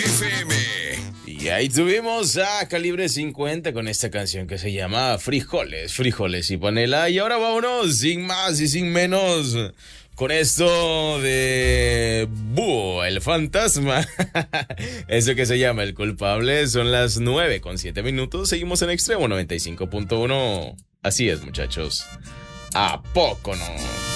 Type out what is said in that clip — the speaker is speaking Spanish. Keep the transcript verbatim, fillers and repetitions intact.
F M. Y ahí tuvimos a Calibre cincuenta con esta canción que se llama Frijoles, Frijoles y Panela. Y ahora vámonos, sin más y sin menos, con esto de Búho, el fantasma. Eso que se llama El Culpable. Son las nueve con siete minutos. Seguimos en Extremo noventa y cinco punto uno. Así es, muchachos. ¿A poco no?